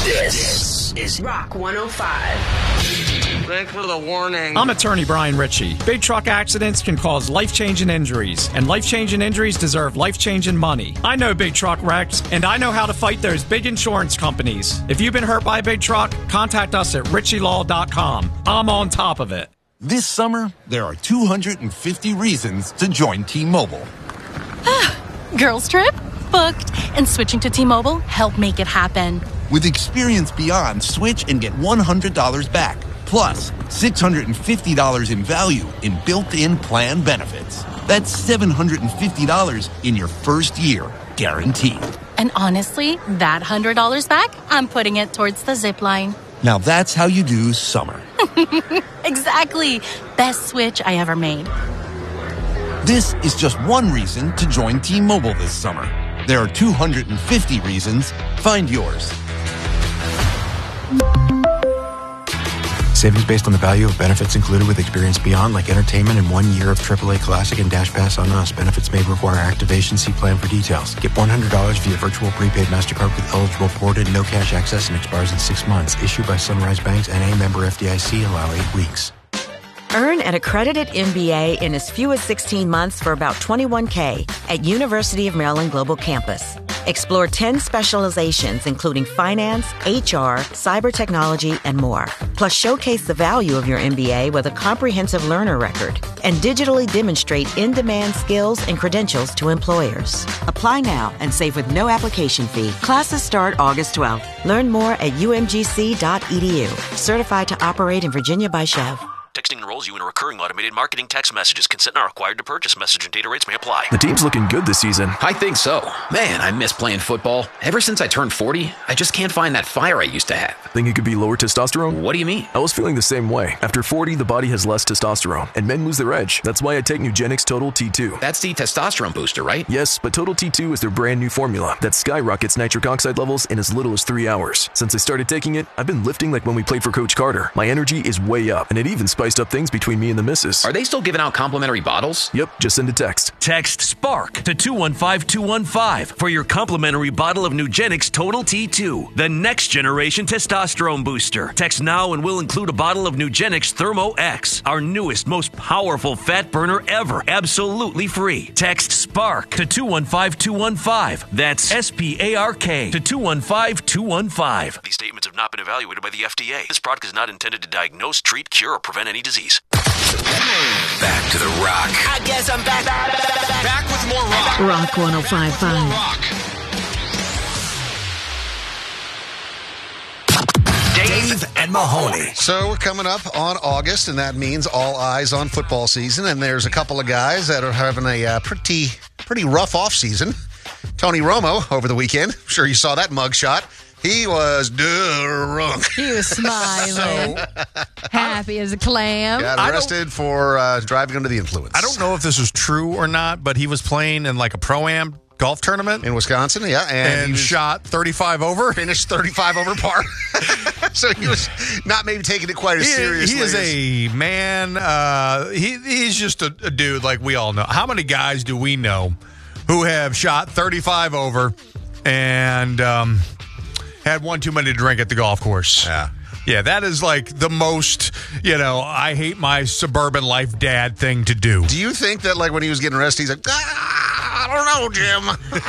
This is Rock 105. Thanks for the warning. I'm attorney Brian Ritchie. Big truck accidents can cause life-changing injuries, and life-changing injuries deserve life-changing money. I know big truck wrecks, and I know how to fight those big insurance companies. If you've been hurt by a big truck, contact us at ritchielaw.com. I'm on top of it. This summer, there are 250 reasons to join T-Mobile. Girls trip? Booked. And switching to T-Mobile helped make it happen. With Experience Beyond, switch and get $100 back. Plus, $650 in value in built-in plan benefits. That's $750 in your first year, guaranteed. And honestly, that $100 back, I'm putting it towards the zip line. Now that's how you do summer. Exactly. Best switch I ever made. This is just one reason to join T-Mobile this summer. There are 250 reasons. Find yours. Savings based on the value of benefits included with Experience Beyond, like entertainment and 1 year of AAA Classic and Dash Pass on us. Benefits may require activation. See plan for details. Get $100 via virtual prepaid MasterCard with eligible ported, no cash access, and expires in 6 months. Issued by Sunrise Banks, N.A. member FDIC. Allow 8 weeks. Earn an accredited MBA in as few as 16 months for about $21K at University of Maryland Global Campus. Explore 10 specializations, including finance, HR, cyber technology, and more. Plus, showcase the value of your MBA with a comprehensive learner record and digitally demonstrate in-demand skills and credentials to employers. Apply now and save with no application fee. Classes start August 12th. Learn more at umgc.edu. Certified to operate in Virginia by Chev. Texting enrolls you in a recurring automated marketing text messages. Consent not required to purchase. Message and data rates may apply. The team's looking good this season. I think so. Man, I miss playing football. Ever since I turned 40, I just can't find that fire I used to have. Think it could be lower testosterone? What do you mean? I was feeling the same way. After 40, the body has less testosterone, and men lose their edge. That's why I take Nugenix Total T2. That's the testosterone booster, right? Yes, but Total T2 is their brand new formula that skyrockets nitric oxide levels in as little as 3 hours. Since I started taking it, I've been lifting like when we played for Coach Carter. My energy is way up, and it even spiced up things between me and the missus. Are they still giving out complimentary bottles? Yep, just send a text. Text SPARK to 215215 for your complimentary bottle of Nugenix Total T2, the next generation testosterone booster. Text now and we'll include a bottle of Nugenix Thermo X, our newest, most powerful fat burner ever, absolutely free. Text SPARK to 215215. That's SPARK to 215215. These statements have not been evaluated by the FDA. This product is not intended to diagnose, treat, cure, or prevent any disease. Back to the Rock. I guess I'm back. Back with more Rock. Rock 105.5. Dave and Mahoney. So we're coming up on August, and that means all eyes on football season. And there's a couple of guys that are having a pretty rough off season. Tony Romo over the weekend. I'm sure you saw that mugshot. He was drunk. He was smiling, happy as a clam. Got arrested for driving under the influence. I don't know if this is true or not, but he was playing in like a Pro-Am golf tournament. In Wisconsin, yeah. And he shot 35 over. Finished 35 over par. So he was not maybe taking it quite as seriously. He is a man. He's just a dude like we all know. How many guys do we know who have shot 35 over and had one too many to drink at the golf course? Yeah, that is like the most, I hate my suburban life dad thing to do. Do you think that like when he was getting arrested, he's like, I don't know, Jim.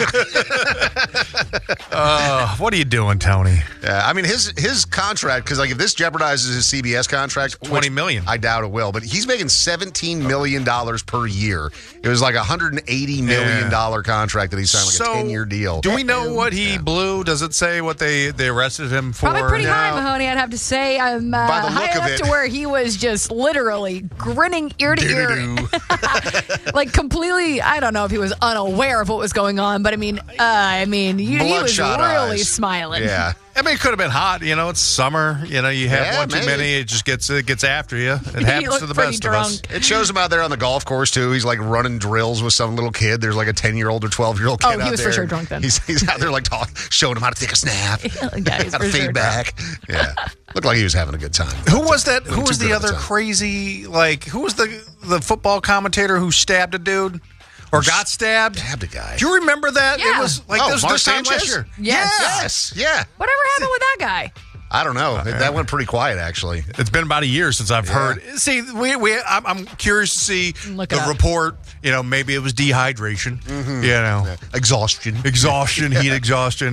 What are you doing, Tony? Yeah, I mean, his contract, because like if this jeopardizes his CBS contract, $20 million. I doubt it will, but he's making $17 million per year. It was like a $180 million contract that he signed, like a 10-year deal. Do we know what he blew? Does it say what they arrested him for? Probably pretty high, Mahoney, I'd have to say. I'm high enough to where he was just literally grinning ear to ear. Like completely, I don't know if he was unaware of what was going on, but I mean, he was really smiling. Yeah. I mean, it could have been hot. It's summer. You have one too many. It just gets after you. It happens to the best of us. It shows him out there on the golf course, too. He's like running drills with some little kid. There's like a 10-year-old or 12-year-old kid out there. Oh, he was for sure drunk then. He's out there like showing him how to take a snap, he's how to fade back. Yeah. Looked like he was having a good time. Who was that? Who was the other crazy, who was the football commentator who stabbed a dude? Or got stabbed. Stabbed a guy. Do you remember that? Yeah. It was like this time last year. Yes. Yeah. Whatever happened with that guy? I don't know. That went pretty quiet, actually. It's been about a year since I've heard. See, I'm curious to see the report. Maybe it was dehydration. Exhaustion, heat exhaustion.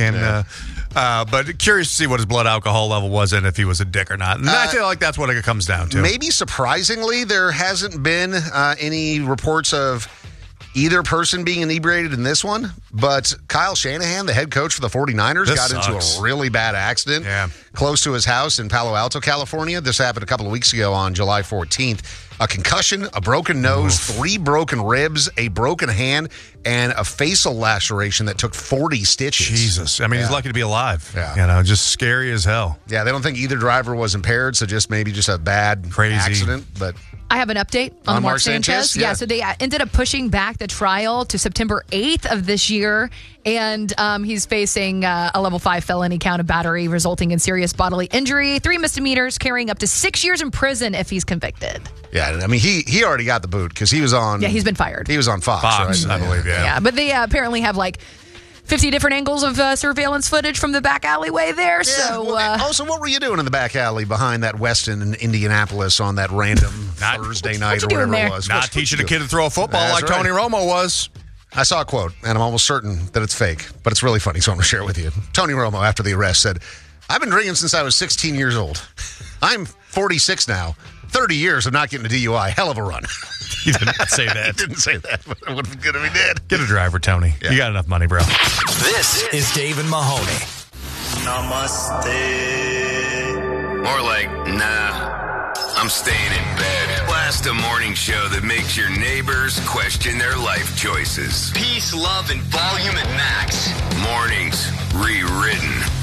But curious to see what his blood alcohol level was and if he was a dick or not. And I feel like that's what it comes down to. Maybe surprisingly, there hasn't been any reports of either person being inebriated in this one, but Kyle Shanahan, the head coach for the 49ers, got into a really bad accident close to his house in Palo Alto, California. This happened a couple of weeks ago on July 14th. A concussion, a broken nose, 3 broken ribs, a broken hand, and a facial laceration that took 40 stitches. Jesus. I mean, he's lucky to be alive. Yeah. Just scary as hell. Yeah, they don't think either driver was impaired, so maybe just a bad accident, but... I have an update on Mark Sanchez. Yeah, so they ended up pushing back the trial to September 8th of this year, and he's facing a level 5 felony count of battery resulting in serious bodily injury, 3 misdemeanors, carrying up to 6 years in prison if he's convicted. Yeah, I mean, he already got the boot because he was on... Yeah, he's been fired. He was on Fox, right? I believe, Yeah, but they apparently have 50 different angles of surveillance footage from the back alleyway there. Yeah, so what were you doing in the back alley behind that Westin in Indianapolis on that random Thursday night or whatever it was? Not teaching a kid to throw a football like Tony Romo was. I saw a quote, and I'm almost certain that it's fake, but it's really funny, so I'm going to share it with you. Tony Romo, after the arrest, said, "I've been drinking since I was 16 years old. I'm 46 now. 30 years of not getting a DUI. Hell of a run." He did not say that. He didn't say that, but it would have been good if he did. Get a driver, Tony. Yeah. You got enough money, bro. This is Dave and Mahoney. Namaste. More like, nah, I'm staying in bed. Blast a morning show that makes your neighbors question their life choices. Peace, love, and volume at max. Mornings rewritten.